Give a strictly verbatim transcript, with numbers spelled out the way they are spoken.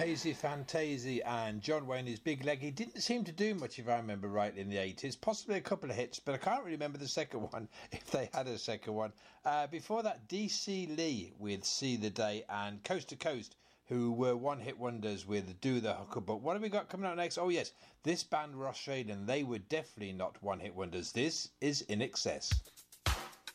Hazy Fantasy and John Wayne, his Big Leg. He didn't seem to do much, if I remember rightly, in the eighties. Possibly a couple of hits, but I can't really remember the second one, if they had a second one. Uh, before that, D C Lee with See the Day and Coast to Coast, who were one-hit wonders with Do the Hucklebuck. What have we got coming out next? Oh, yes, this band were Australian. They were definitely not one-hit wonders. This is In Excess.